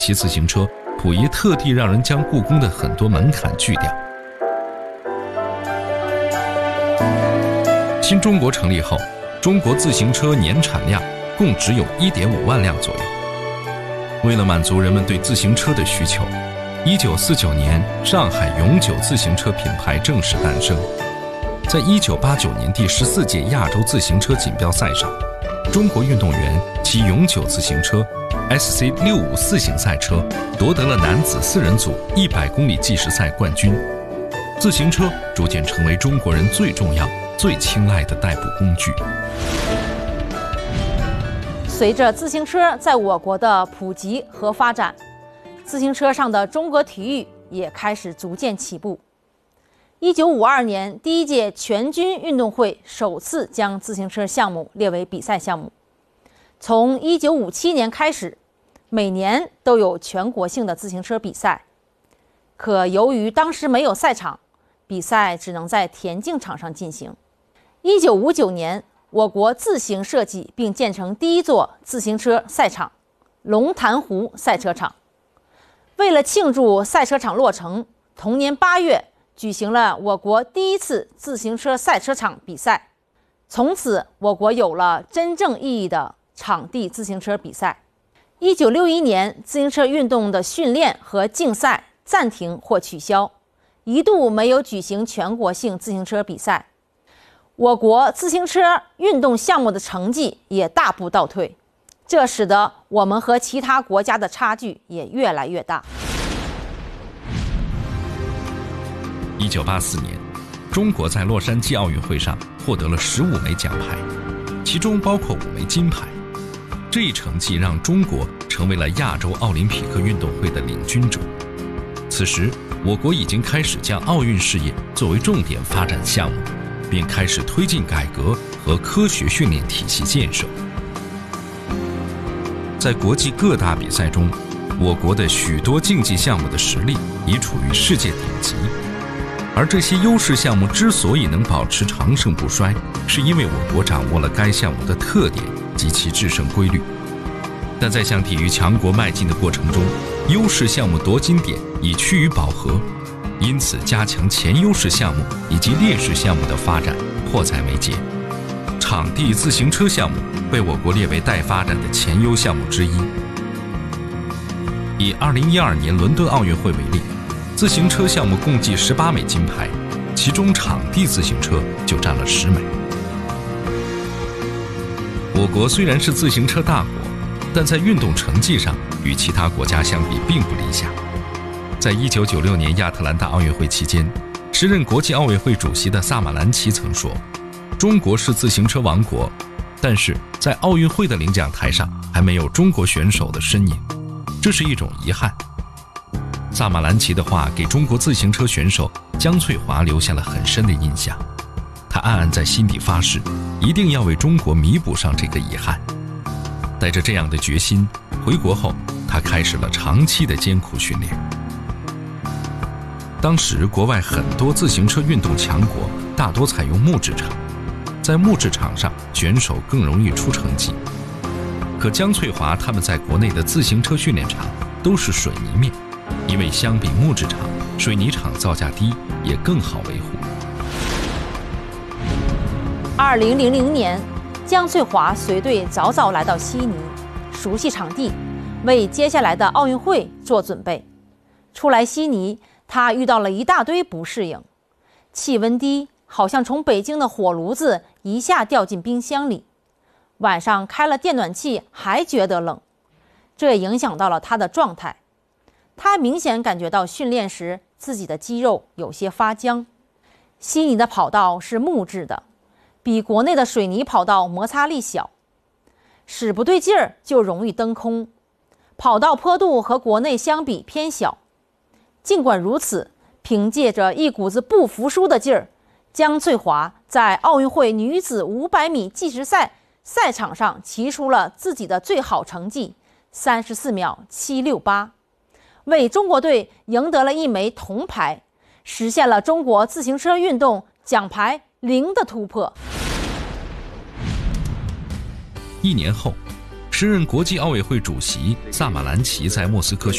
骑自行车，溥仪特地让人将故宫的很多门槛锯掉。新中国成立后，中国自行车年产量共只有1.5万辆左右。为了满足人们对自行车的需求，1949年上海永久自行车品牌正式诞生。在1989年第14届亚洲自行车锦标赛上，中国运动员骑永久自行车 SC654 型赛车夺得了男子4人组100公里计时赛冠军。自行车逐渐成为中国人最重要、最青睐的代步工具。 随着自行车在我国的普及和发展，自行车上的中国体育也开始逐渐起步。1952年，第一届全军运动会首次将自行车项目列为比赛项目。从1957年开始，每年都有全国性的自行车比赛。可由于当时没有赛场，比赛只能在田径场上进行。1959年，我国自行设计并建成第一座自行车赛场——龙潭湖赛车场。为了庆祝赛车场落成，同年8月举行了我国第一次自行车赛车场比赛。从此，我国有了真正意义的场地自行车比赛。1961年，自行车运动的训练和竞赛暂停或取消，一度没有举行全国性自行车比赛。我国自行车运动项目的成绩也大步倒退，这使得我们和其他国家的差距也越来越大。 1984年，中国在洛杉矶奥运会上获得了15枚奖牌，其中包括5枚金牌。这一成绩让中国成为了亚洲奥林匹克运动会的领军者。此时，我国已经开始将奥运事业作为重点发展项目，并开始推进改革和科学训练体系建设。在国际各大比赛中，我国的许多竞技项目的实力已处于世界顶级。而这些优势项目之所以能保持长盛不衰，是因为我国掌握了该项目的特点及其制胜规律。但在向体育强国迈进的过程中，优势项目夺金点已趋于饱和，因此加强前优势项目以及劣势项目的发展迫在眉睫。场地自行车项目被我国列为待发展的前优项目之一。以2012年伦敦奥运会为例，自行车项目共计18枚金牌，其中场地自行车就占了10枚。我国虽然是自行车大国，但在运动成绩上与其他国家相比并不理想。在1996年亚特兰大奥运会期间，时任国际奥委会主席的萨马兰奇曾说：“中国是自行车王国，但是在奥运会的领奖台上还没有中国选手的身影，这是一种遗憾。”萨马兰奇的话给中国自行车选手江翠华留下了很深的印象，他暗暗在心底发誓，一定要为中国弥补上这个遗憾。带着这样的决心，回国后他开始了长期的艰苦训练。当时国外很多自行车运动强国大多采用木质场，在木质场上选手更容易出成绩。可江翠华他们在国内的自行车训练场都是水泥面，因为相比木质场，水泥场造价低，也更好维护。 2000年，江翠华随队早早来到悉尼，熟悉场地，为接下来的奥运会做准备。初来悉尼，他遇到了一大堆不适应，气温低，好像从北京的火炉子一下掉进冰箱里。晚上开了电暖气还觉得冷，这也影响到了他的状态。他明显感觉到训练时自己的肌肉有些发僵。悉尼的跑道是木质的，比国内的水泥跑道摩擦力小，使不对劲儿就容易蹬空。跑道坡度和国内相比偏小。尽管如此，凭借着一股子不服输的劲儿，江翠华在奥运会女子500米计时赛赛场上骑出了自己的最好成绩34秒768，为中国队赢得了1枚铜牌，实现了中国自行车运动奖牌0的突破。 1年后，时任国际奥委会主席萨马兰奇在莫斯科